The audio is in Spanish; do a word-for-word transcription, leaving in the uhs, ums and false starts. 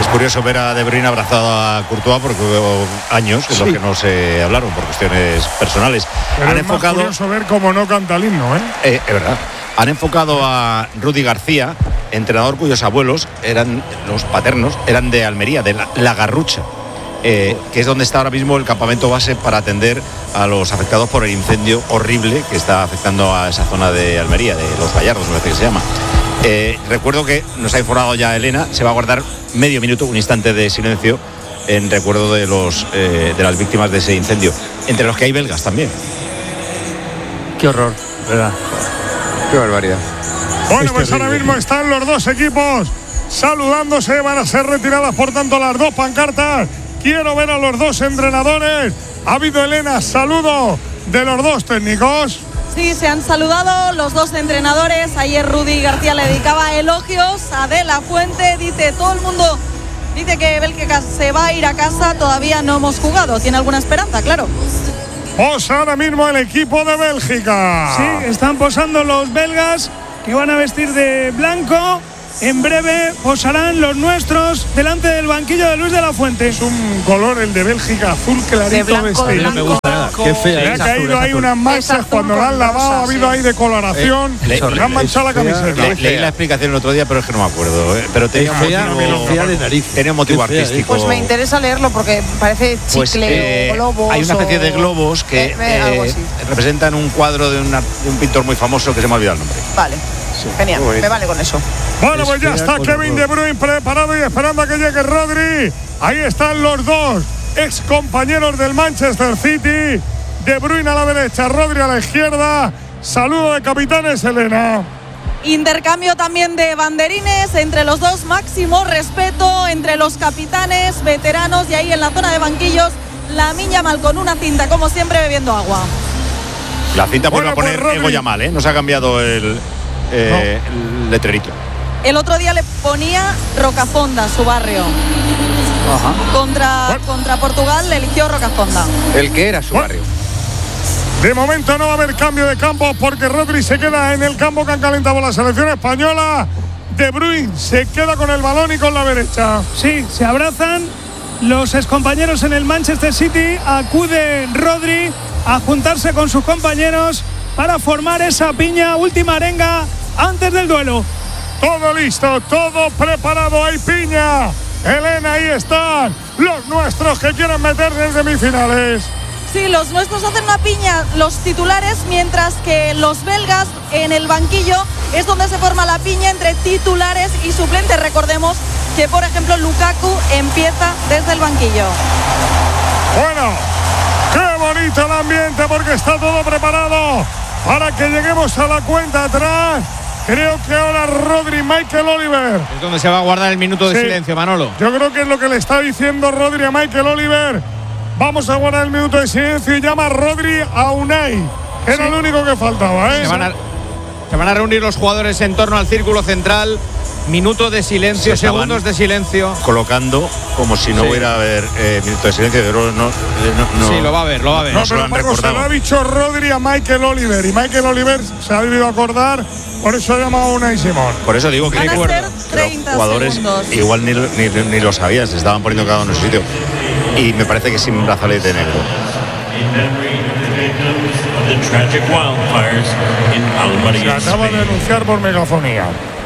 curioso ver a De Bruyne abrazado a Courtois porque hubo años en sí. los que no se hablaron por cuestiones personales. Pero Han es enfocado. Es curioso ver cómo no canta el himno, ¿eh? eh es verdad. Han enfocado a Rudy García, entrenador cuyos abuelos eran los paternos, eran de Almería, de la, la Garrucha, eh, que es donde está ahora mismo el campamento base para atender a los afectados por el incendio horrible que está afectando a esa zona de Almería, de Los Gallardos, me parece que se llama. Eh, recuerdo que nos ha informado ya Elena, se va a guardar medio minuto, un instante de silencio en recuerdo de los eh, de las víctimas de ese incendio, entre los que hay belgas también. Qué horror, ¿verdad? Qué barbaridad. Bueno, es pues terrible. Ahora mismo están los dos equipos saludándose, van a ser retiradas por tanto las dos pancartas. Quiero ver a los dos entrenadores. Ha habido, Elena, saludo de los dos técnicos. Sí, se han saludado los dos entrenadores. Ayer Rudy García le dedicaba elogios a De La Fuente. Dice, todo el mundo dice que Bélgica se va a ir a casa. Todavía no hemos jugado. ¿Tiene alguna esperanza? Claro. Posa ahora mismo el equipo de Bélgica. Sí, están posando los belgas, que van a vestir de blanco. En breve posarán los nuestros delante del banquillo de Luis de la Fuente. Es un color, el de Bélgica, azul clarito de blanco, vestido. No me gusta nada. Qué fea. Le ha caído ahí unas manchas cuando la han lavado, ha habido ahí decoloración. Eh, le han manchado la camiseta. Le, leí la explicación el otro día, pero es que no me acuerdo. Eh. Pero tenía un fea, motivo, fea de nariz. Tenía un motivo fea, artístico. Pues me interesa leerlo porque parece chicle pues, eh, o globos. Hay una especie o... de globos que eh, eh, eh, representan un cuadro de, una, de un pintor muy famoso que se me ha olvidado el nombre. Vale. Sí. Genial, me vale con eso. Bueno, pues ya está Kevin De Bruyne preparado y esperando a que llegue Rodri. Ahí están los dos ex compañeros del Manchester City. De Bruyne a la derecha, Rodri a la izquierda. Saludo de capitanes, Elena. Intercambio también de banderines entre los dos, máximo respeto entre los capitanes veteranos, y ahí en la zona de banquillos Lamine Yamal con una cinta, como siempre, bebiendo agua. La cinta vuelve bueno, a poner pues Ego Yamal, ¿eh? No se ha cambiado el, eh, no. el letrerito. El otro día le ponía Rocafonda, su barrio. Ajá. Contra, contra Portugal le eligió Rocafonda. El que era su bueno. barrio. De momento no va a haber cambio de campo porque Rodri se queda en el campo que han calentado la selección española. De Bruyne se queda con el balón y con la derecha. Sí, se abrazan los excompañeros en el Manchester City. Acude Rodri a juntarse con sus compañeros para formar esa piña, última arenga antes del duelo. Todo listo, todo preparado, hay piña. Elena, ahí están los nuestros que quieren meterse en semifinales. Sí, los nuestros hacen una piña, los titulares, mientras que los belgas en el banquillo es donde se forma la piña entre titulares y suplentes. Recordemos que, por ejemplo, Lukaku empieza desde el banquillo. Bueno, qué bonito el ambiente porque está todo preparado para que lleguemos a la cuenta atrás. Creo que ahora Rodri, Michael Oliver. Es donde se va a guardar el minuto de sí. silencio, Manolo. Yo creo que es lo que le está diciendo Rodri a Michael Oliver. Vamos a guardar el minuto de silencio y llama a Rodri a Unai. Que sí. Era lo único que faltaba, ¿eh? Se van, a, se van a reunir los jugadores en torno al círculo central. Minuto de silencio, segundos de silencio. Colocando como si no sí. hubiera haber eh, minuto de silencio. Pero no, no, no, sí, lo va a ver, lo va a ver. No, no pero se lo, Paco, se lo ha dicho Rodri a Michael Oliver. Y Michael Oliver se ha debido acordar. Por eso ha llamado a Unai Simón. Por eso digo que, Van que, a ser treinta los jugadores segundos. Igual ni, ni, ni lo sabían, se estaban poniendo cada uno en su sitio. Y me parece que sin brazalete negro. Se acaba de anunciar por megafonía.